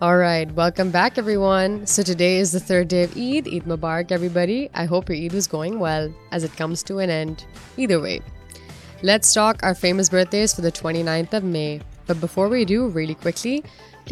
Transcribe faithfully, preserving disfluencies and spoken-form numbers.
Alright, welcome back everyone. So today is the third day of Eid. Eid Mubarak everybody. I hope your Eid was going well as it comes to an end. Either way, let's talk our famous birthdays for the twenty-ninth of May. But before we do, really quickly,